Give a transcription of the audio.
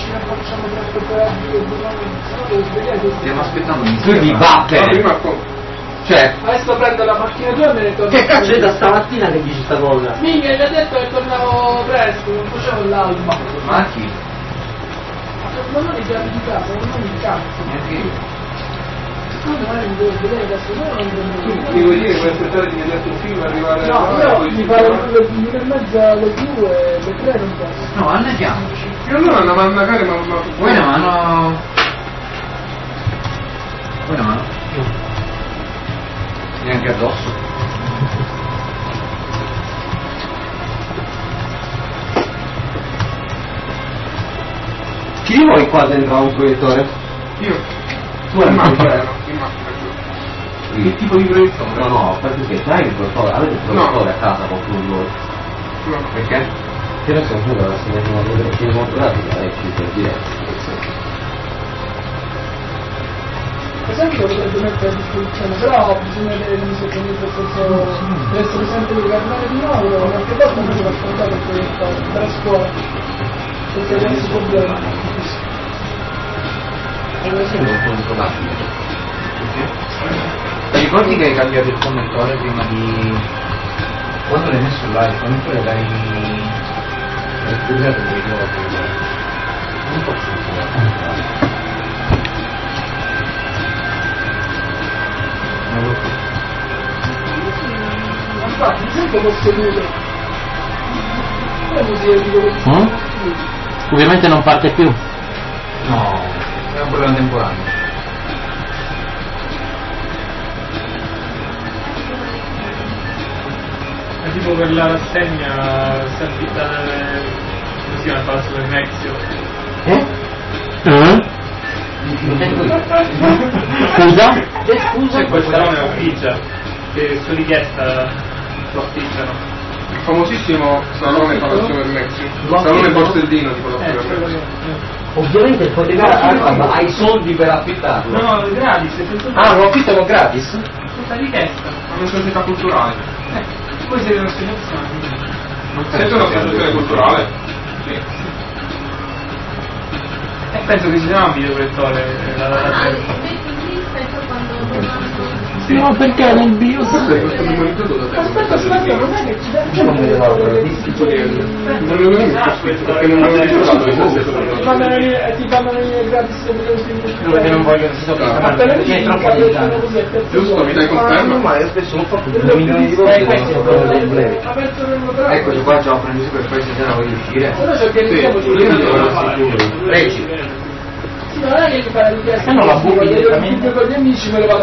macchina facciamo trasportare a Dio, stiamo aspettando un Quindi va bene. Cioè, adesso prendo la macchina tua e me ne torno. che cazzo è da stamattina che dici sta cosa? Minchia, gli ha detto che tornavo presto, non facevo l'alba. Ma chi? Ma non i chiavi di casa, non i cazzo. Tu non devo vedere adesso, non Mi vuoi dire che puoi aspettare di vederti un film e arrivare no, io mi pare le 1:30, alle 2, alle 3 non posso. No, andiamoci. E allora la manda magari ma Vuoi una mano? Vuoi una mano? Neanche addosso. Chi di voi qua dentro ha un proiettore? io Tu hai un proiettore? Che tipo di proiettore? No, perché hai il proiettore? Avete il proiettore a casa qualcuno di voi? No. Perché? Che non sono sicuro che se ne vedere cinematografica è più per dire. Esempio lo potrebbe mettere a disposizione, però bisogna vedere come si organizza, nel senso deve essere sempre di carnale di nuovo, qualche volta non si va a scontare il proiettore per la scuola, perché è un problema. E questo è un po' improbabile. Perché? Ti ricordi che hai cambiato il connettore prima di... Quando l'hai messo là, il connettore l'hai chiuso per ricordo. Non posso usare. Infatti, mi sento posseduto. Come si dico? Ovviamente non parte più. No, è un problema temporaneo. È tipo per la rassegna servita così al Palazzo del Mezio. Scusa? C'è quel salone Officia che su richiesta lo affittano. Il famosissimo salone Palazzo Vermezio, il salone Borsellino di Palazzo Vermezio. Ovviamente il fotografo ha i soldi per affittarlo. No, gratis, senza Ah, lo affittano gratis? senza richiesta. È una società culturale. Poi siete un'associazione. Siete un'associazione culturale? Sì. E penso che ci sia un videoproiettore sì. No, perché nel bio Questo è questo monitor da te. Aspetta, non è che ci deve Non lo vedo perché non l'avevo ricordato che fosse ti fanno venire gratis Perché non voglio che è troppo limitante. Giusto, mi dai conferma? Ma io spesso non fa più 2 milioni di volte non so quello del breve. Eccoci qua, già ho preso per questo, se no voglio uscire. Però ci organizziamo Sì, io di Regi. non è che ti fai la richiesta non la buchi direttamente. con gli amici me lo vado